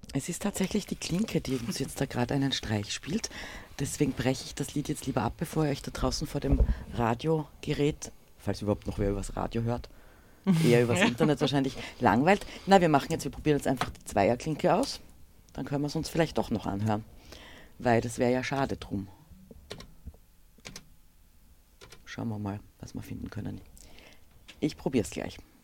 Es ist tatsächlich die Klinke, die uns jetzt da gerade einen Streich spielt. Deswegen breche ich das Lied jetzt lieber ab, bevor ihr euch da draußen vor dem Radiogerät, falls überhaupt noch wer übers Radio hört, eher übers Internet wahrscheinlich, langweilt. Na, wir probieren jetzt einfach die Zweierklinke aus. Dann können wir es uns vielleicht doch noch anhören. Weil das wäre ja schade drum. Schauen wir mal, was wir finden können. Ich probiere es gleich.